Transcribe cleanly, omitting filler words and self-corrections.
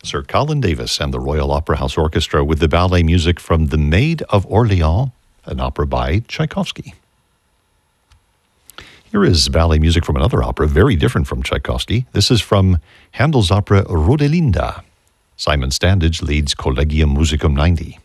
Sir Colin Davis and the Royal Opera House Orchestra with the ballet music from The Maid of Orleans, an opera by Tchaikovsky. Here is ballet music from another opera, very different from Tchaikovsky. This is from Handel's opera Rodelinda. Simon Standage leads Collegium Musicum 90.